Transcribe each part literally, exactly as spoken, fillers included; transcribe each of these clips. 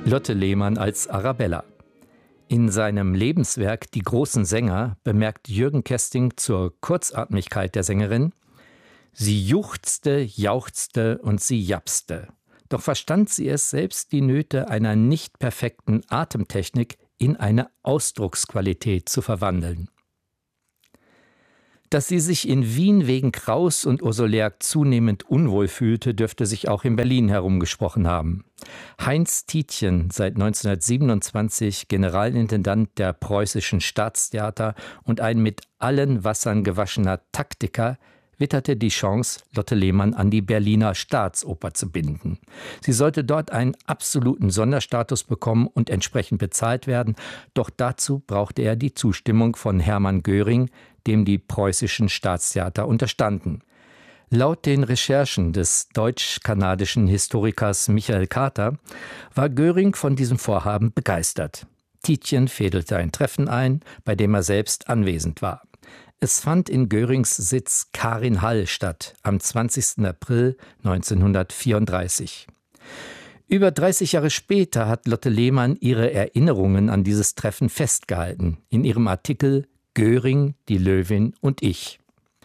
Lotte Lehmann als Arabella. In seinem Lebenswerk Die großen Sänger bemerkt Jürgen Kesting zur Kurzatmigkeit der Sängerin: Sie juchzte, jauchzte und sie japste. Doch verstand sie es selbst, die Nöte einer nicht perfekten Atemtechnik in eine Ausdrucksqualität zu verwandeln. Dass sie sich in Wien wegen Kraus und Ursolärk zunehmend unwohl fühlte, dürfte sich auch in Berlin herumgesprochen haben. Heinz Tietjen, seit neunzehnhundertsiebenundzwanzig Generalintendant der Preußischen Staatstheater und ein mit allen Wassern gewaschener Taktiker, witterte die Chance, Lotte Lehmann an die Berliner Staatsoper zu binden. Sie sollte dort einen absoluten Sonderstatus bekommen und entsprechend bezahlt werden, doch dazu brauchte er die Zustimmung von Hermann Göring, dem die preußischen Staatstheater unterstanden. Laut den Recherchen des deutsch-kanadischen Historikers Michael Carter war Göring von diesem Vorhaben begeistert. Tietjen fädelte ein Treffen ein, bei dem er selbst anwesend war. Es fand in Görings Sitz Karin-Hall statt, am zwanzigsten April neunzehnhundertvierunddreißig. Über dreißig Jahre später hat Lotte Lehmann ihre Erinnerungen an dieses Treffen festgehalten, in ihrem Artikel Göring, die Löwin und ich.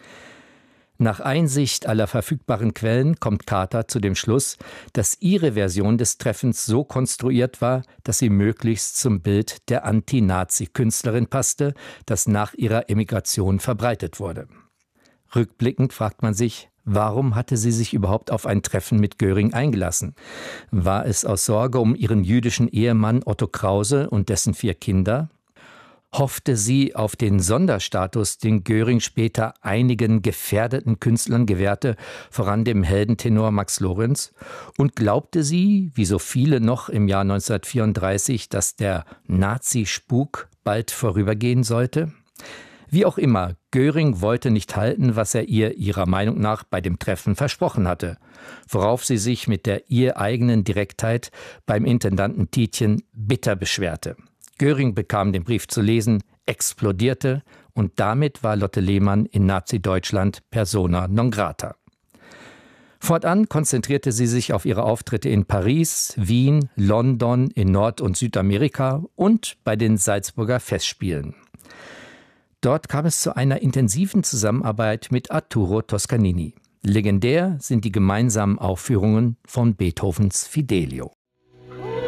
Nach Einsicht aller verfügbaren Quellen kommt Carter zu dem Schluss, dass ihre Version des Treffens so konstruiert war, dass sie möglichst zum Bild der Anti-Nazi-Künstlerin passte, das nach ihrer Emigration verbreitet wurde. Rückblickend fragt man sich, warum hatte sie sich überhaupt auf ein Treffen mit Göring eingelassen? War es aus Sorge um ihren jüdischen Ehemann Otto Krause und dessen vier Kinder? Hoffte sie auf den Sonderstatus, den Göring später einigen gefährdeten Künstlern gewährte, voran dem Heldentenor Max Lorenz? Und glaubte sie, wie so viele noch im Jahr neunzehnhundertvierunddreißig, dass der Nazi-Spuk bald vorübergehen sollte? Wie auch immer, Göring wollte nicht halten, was er ihr ihrer Meinung nach bei dem Treffen versprochen hatte, worauf sie sich mit der ihr eigenen Direktheit beim Intendanten Tietjen bitter beschwerte. Göring bekam den Brief zu lesen, explodierte und damit war Lotte Lehmann in Nazi-Deutschland persona non grata. Fortan konzentrierte sie sich auf ihre Auftritte in Paris, Wien, London, in Nord- und Südamerika und bei den Salzburger Festspielen. Dort kam es zu einer intensiven Zusammenarbeit mit Arturo Toscanini. Legendär sind die gemeinsamen Aufführungen von Beethovens Fidelio.